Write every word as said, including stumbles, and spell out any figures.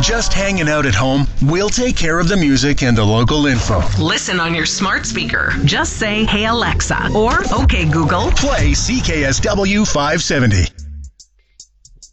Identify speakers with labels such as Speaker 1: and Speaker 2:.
Speaker 1: Just hanging out at home? We'll take care of the music and the local info.
Speaker 2: Listen on your smart speaker. Just say, "Hey Alexa," or "Okay Google."
Speaker 1: Play C K S W five seventy.